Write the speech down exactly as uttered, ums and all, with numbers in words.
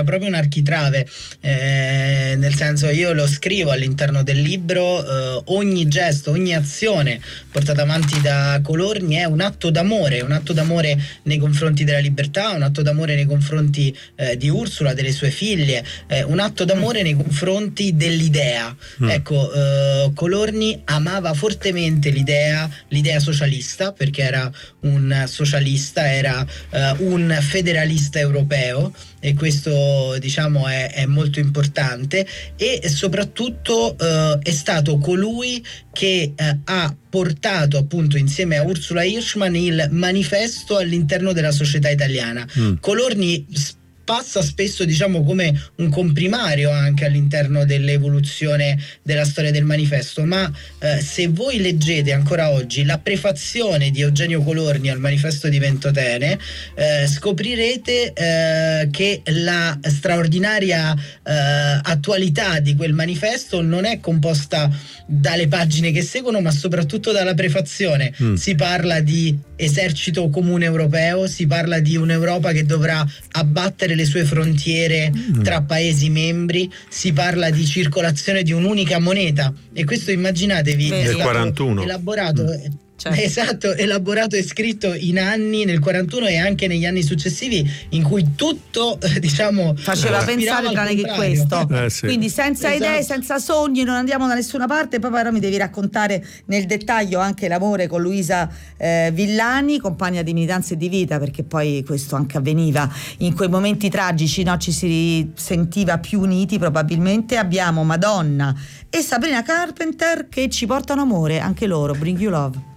era proprio un architrave, eh, nel senso, io lo scrivo all'interno del libro, eh, ogni gesto, ogni azione portata avanti da Colorni è un atto d'amore, un atto d'amore nei confronti della libertà, un atto d'amore nei confronti eh, di Ursula, delle sue figlie, eh, un atto d'amore nei confronti dell'idea. Mm. Ecco, eh, Colorni amava fortemente l'idea, l'idea socialista, perché era un socialista, era eh, un federalista europeo, e questo, diciamo, è, è molto importante, e soprattutto eh, è stato colui che eh, ha portato, appunto, insieme a Ursula Hirschman, il manifesto all'interno della società italiana. Mm. Colorni passa spesso, diciamo, come un comprimario anche all'interno dell'evoluzione della storia del manifesto, ma eh, se voi leggete ancora oggi la prefazione di Eugenio Colorni al manifesto di Ventotene, eh, scoprirete eh, che la straordinaria eh, attualità di quel manifesto non è composta dalle pagine che seguono, ma soprattutto dalla prefazione. Mm. Si parla di esercito comune europeo, si parla di un'Europa che dovrà abbattere le sue frontiere tra paesi membri, si parla di circolazione di un'unica moneta, e questo, immaginatevi, nel quarantuno elaborato mm. Certo. Esatto, elaborato e scritto in anni, nel quarantuno e anche negli anni successivi, in cui tutto, diciamo, faceva pensare tranne che questo. Eh, sì. Quindi senza esatto. idee, senza sogni, non andiamo da nessuna parte. Poi però mi devi raccontare nel dettaglio anche l'amore con Luisa eh, Villani, compagna di militanza e di vita, perché poi questo anche avveniva in quei momenti tragici, no? Ci si sentiva più uniti probabilmente. Abbiamo Madonna e Sabrina Carpenter che ci portano amore, anche loro. Bring You Love.